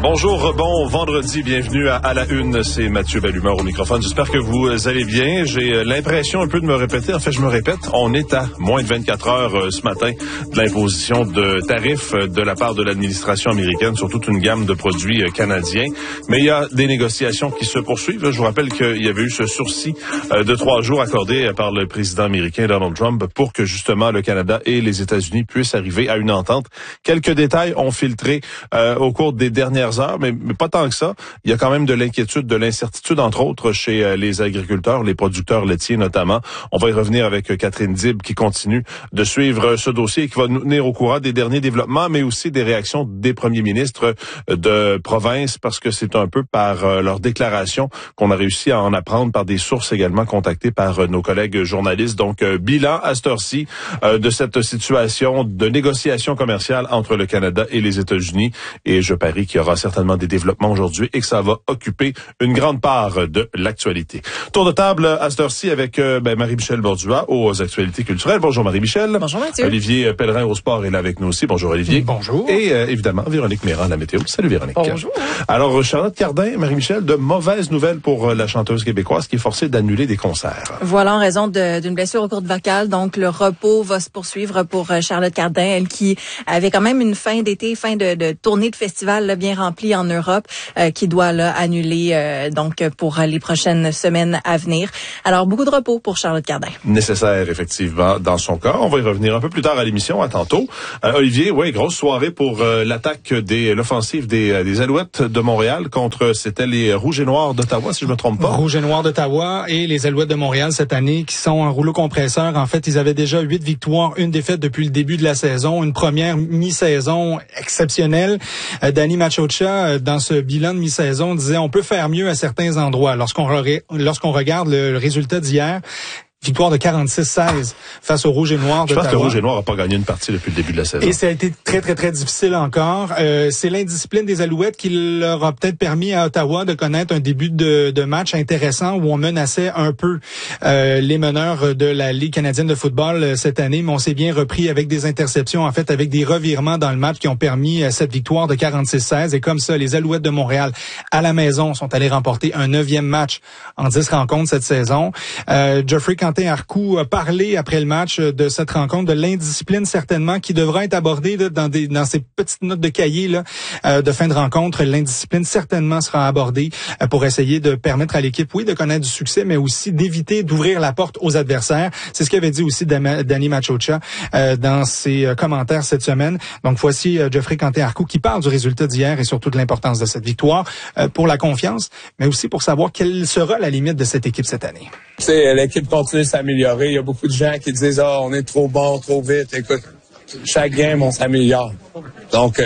Bonjour, bon vendredi, bienvenue à la une, c'est Mathieu Bellumeur au microphone. J'espère que vous allez bien. J'ai l'impression un peu de me répéter. En fait, je me répète, on est à moins de 24 heures ce matin de l'imposition de tarifs de la part de l'administration américaine sur toute une gamme de produits canadiens. Mais il y a des négociations qui se poursuivent. Je vous rappelle qu'il y avait eu ce sursis de 3 jours accordé par le président américain Donald Trump pour que justement le Canada et les États-Unis puissent arriver à une entente. Quelques détails ont filtré au cours des dernières heures, mais pas tant que ça. Il y a quand même de l'inquiétude, de l'incertitude, entre autres, chez les agriculteurs, les producteurs laitiers notamment. On va y revenir avec Catherine Dibs qui continue de suivre ce dossier et qui va nous tenir au courant des derniers développements, mais aussi des réactions des premiers ministres de province, parce que c'est un peu par leur déclaration qu'on a réussi à en apprendre, par des sources également contactées par nos collègues journalistes. Donc, bilan à cette heure-ci de cette situation de négociation commerciale entre le Canada et les États-Unis. Et je parie qu'il y aura certainement des développements aujourd'hui et que ça va occuper une grande part de l'actualité. Tour de table à cette heure-ci avec Marie-Michel Bordua aux actualités culturelles. Bonjour Marie-Michel. Bonjour Mathieu. Olivier Pellerin au sport est là avec nous aussi. Bonjour Olivier. Bonjour. Et évidemment Véronique Méran à la météo. Salut Véronique. Bonjour. Alors Charlotte Cardin, Marie-Michel, de mauvaises nouvelles pour la chanteuse québécoise qui est forcée d'annuler des concerts. Voilà, en raison d'une blessure aux cordes vocales. Donc le repos va se poursuivre pour Charlotte Cardin, elle qui avait quand même une fin d'été, fin de tournée de festival là, bien remplie en Europe, qui doit là, annuler donc pour les prochaines semaines à venir. Alors beaucoup de repos pour Charlotte Cardin. Nécessaire effectivement dans son cas. On va y revenir un peu plus tard à l'émission, à tantôt. Olivier, oui, grosse soirée pour l'attaque l'offensive des Alouettes de Montréal contre, c'était les Rouges et Noirs d'Ottawa, si je me trompe pas. Rouges et Noirs d'Ottawa et les Alouettes de Montréal cette année qui sont un rouleau compresseur. En fait, ils avaient déjà 8 victoires, une défaite depuis le début de la saison, une première mi-saison exceptionnelle. Danny Machocha, dans ce bilan de mi-saison, disait on peut faire mieux à certains endroits. Lorsqu'on regarde le résultat d'hier, victoire de 46-16 face aux Rouges et Noirs d'Ottawa. Je pense que Rouges et Noirs n'a pas gagné une partie depuis le début de la saison. Et ça a été très, très, très difficile encore. C'est l'indiscipline des Alouettes qui leur a peut-être permis à Ottawa de connaître un début de match intéressant où on menaçait un peu les meneurs de la Ligue canadienne de football cette année, mais on s'est bien repris avec des interceptions, en fait, avec des revirements dans le match qui ont permis cette victoire de 46-16. Et comme ça, les Alouettes de Montréal, à la maison, sont allés remporter un 9e match en 10 rencontres cette saison. Geoffrey Quentin-Arcou a parlé après le match de cette rencontre, de l'indiscipline certainement qui devra être abordée là, dans ces petites notes de cahier là, de fin de rencontre. L'indiscipline certainement sera abordée pour essayer de permettre à l'équipe, oui, de connaître du succès, mais aussi d'éviter d'ouvrir la porte aux adversaires. C'est ce qu'avait dit aussi Danny Machocha dans ses commentaires cette semaine. Donc voici Geoffrey Quentin-Arcou qui parle du résultat d'hier et surtout de l'importance de cette victoire pour la confiance, mais aussi pour savoir quelle sera la limite de cette équipe cette année. Tu sais, l'équipe continue de s'améliorer. Il y a beaucoup de gens qui disent « Ah, on est trop bon, trop vite. » Écoute, chaque game, on s'améliore. Donc,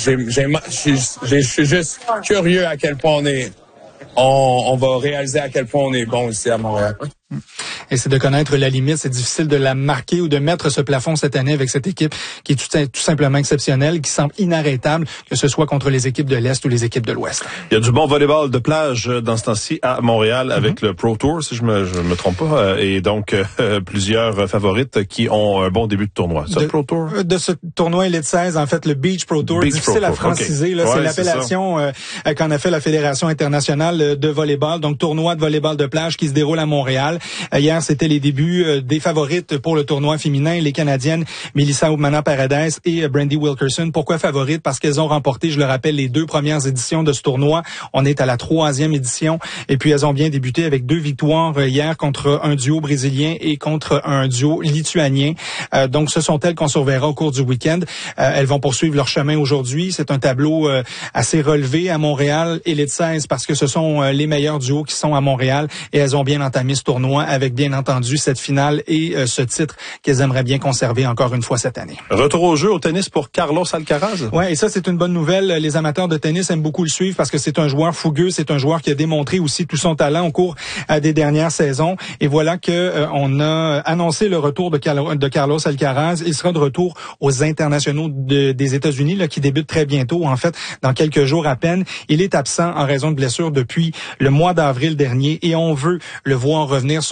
je suis juste curieux à quel point on va réaliser à quel point on est bon ici à Montréal. Et c'est de connaître la limite. C'est difficile de la marquer ou de mettre ce plafond cette année avec cette équipe qui est tout simplement exceptionnelle, qui semble inarrêtable, que ce soit contre les équipes de l'Est ou les équipes de l'Ouest. Il y a du bon volleyball de plage dans ce temps-ci à Montréal avec le Pro Tour, si je me trompe pas, et donc plusieurs favorites qui ont un bon début de tournoi. Ça, le Pro Tour? De ce tournoi Elite 16, en fait, le Beach Pro Tour, difficile à franciser. Okay. Là, c'est l'appellation qu'en a fait la Fédération internationale de volleyball, donc tournoi de volleyball de plage qui se déroule à Montréal. Hier, c'était les débuts des favorites pour le tournoi féminin, les Canadiennes Melissa Umana-Paredes et Brandy Wilkerson. Pourquoi favorites? Parce qu'elles ont remporté, je le rappelle, les 2 premières éditions de ce tournoi. On est à la 3e édition et puis elles ont bien débuté avec 2 victoires hier contre un duo brésilien et contre un duo lituanien. Donc, ce sont elles qu'on surveillera au cours du week-end. Elles vont poursuivre leur chemin aujourd'hui. C'est un tableau assez relevé à Montréal, Elite 16, parce que ce sont les meilleurs duos qui sont à Montréal et elles ont bien entamé ce tournoi avec bien entendu cette finale et ce titre qu'elles aimeraient bien conserver encore une fois cette année. Retour au jeu au tennis pour Carlos Alcaraz. Ouais, et ça c'est une bonne nouvelle. Les amateurs de tennis aiment beaucoup le suivre parce que c'est un joueur fougueux, c'est un joueur qui a démontré aussi tout son talent au cours des dernières saisons. Et voilà que on a annoncé le retour de Carlos Alcaraz. Il sera de retour aux internationaux des États-Unis là, qui débutent très bientôt, en fait, dans quelques jours à peine. Il est absent en raison de blessure depuis le mois d'avril dernier et on veut le voir revenir sur ce terrain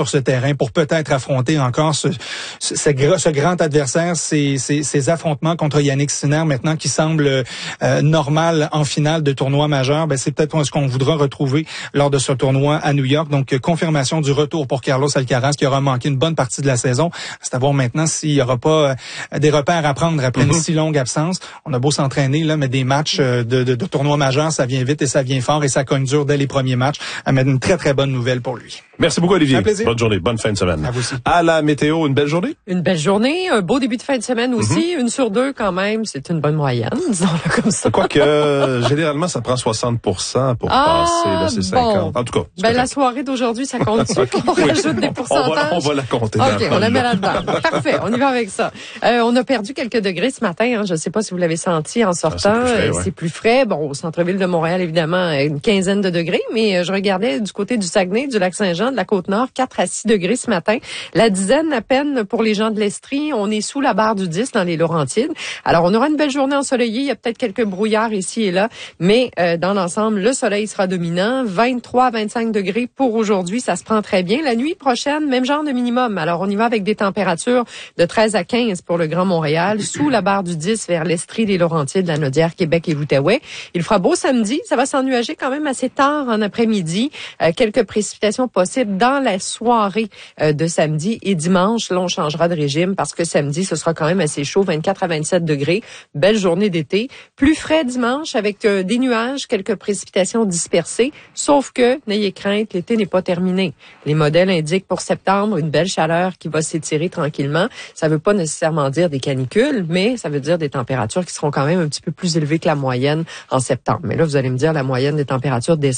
terrain pour peut-être affronter encore ce grand adversaire, ces affrontements contre Yannick Sinner maintenant qui semble normal en finale de tournoi majeur. Ben, c'est peut-être ce qu'on voudra retrouver lors de ce tournoi à New York. Donc, confirmation du retour pour Carlos Alcaraz qui aura manqué une bonne partie de la saison. C'est à voir maintenant s'il y aura pas des repères à prendre après une si longue absence. On a beau s'entraîner, là, mais des matchs de tournoi majeur, ça vient vite et ça vient fort et ça cogne dur dès les premiers matchs. Mais une très, très bonne nouvelle pour lui. Merci beaucoup, Olivier. Un plaisir. Bonne journée, bonne fin de semaine. À vous aussi. À la météo, une belle journée? Une belle journée, un beau début de fin de semaine aussi. 1 sur 2 quand même, c'est une bonne moyenne, disons-le comme ça. Quoique, généralement, ça prend 60% pour passer là, c'est 50. Bon. En tout cas. Ben, la soirée d'aujourd'hui, ça compte-tu? On rajoute des pourcentages? On va la compter. OK, on la met là-dedans. Parfait, on y va avec ça. On a perdu quelques degrés ce matin. Hein. Je ne sais pas si vous l'avez senti en sortant. C'est plus frais. Bon, au centre-ville de Montréal, évidemment, une quinzaine de degrés. Mais je regardais du côté du Saguenay, du Lac-Saint-Jean, de la Côte-Nord, 4 à 6 degrés ce matin. La dizaine à peine pour les gens de l'Estrie. On est sous la barre du 10 dans les Laurentides. Alors, on aura une belle journée ensoleillée. Il y a peut-être quelques brouillards ici et là. Mais dans l'ensemble, le soleil sera dominant. 23 à 25 degrés pour aujourd'hui. Ça se prend très bien. La nuit prochaine, même genre de minimum. Alors, on y va avec des températures de 13 à 15 pour le Grand Montréal, sous la barre du 10 vers l'Estrie, les Laurentides, la Naudière, Québec et l'Outaouais. Il fera beau samedi. Ça va s'ennuager quand même assez tard en après-midi. Quelques précipitations possibles dans la soirée de samedi et dimanche. Là, on changera de régime parce que samedi, ce sera quand même assez chaud, 24 à 27 degrés. Belle journée d'été. Plus frais dimanche avec des nuages, quelques précipitations dispersées. Sauf que, n'ayez crainte, l'été n'est pas terminé. Les modèles indiquent pour septembre une belle chaleur qui va s'étirer tranquillement. Ça veut pas nécessairement dire des canicules, mais ça veut dire des températures qui seront quand même un petit peu plus élevées que la moyenne en septembre. Mais là, vous allez me dire, la moyenne des températures descend.